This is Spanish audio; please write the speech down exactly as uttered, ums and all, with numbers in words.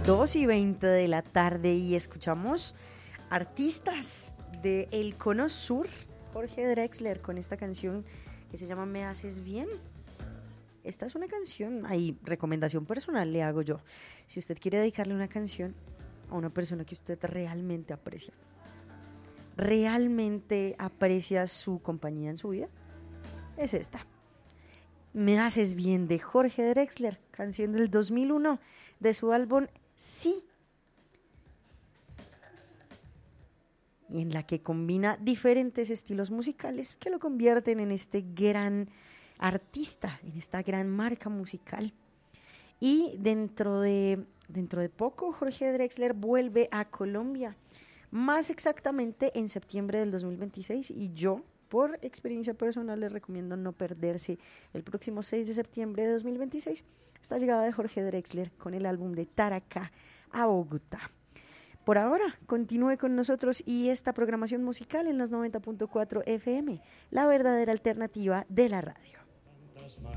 dos y veinte de la tarde y escuchamos artistas de El Cono Sur, Jorge Drexler con esta canción que se llama Me Haces Bien. Esta es una canción, ahí recomendación personal le hago yo. Si usted quiere dedicarle una canción a una persona que usted realmente aprecia, realmente aprecia su compañía en su vida, es esta. Me Haces Bien de Jorge Drexler, canción del dos mil uno de su álbum Sí, y en la que combina diferentes estilos musicales que lo convierten en este gran artista, en esta gran marca musical. Y dentro de, dentro de poco Jorge Drexler vuelve a Colombia, más exactamente en septiembre del dos mil veintiséis, y yo, por experiencia personal, les recomiendo no perderse el próximo seis de septiembre de dos mil veintiséis esta llegada de Jorge Drexler con el álbum de Taraka a Bogotá. Por ahora, continúe con nosotros y esta programación musical en los noventa punto cuatro F M, la verdadera alternativa de la radio.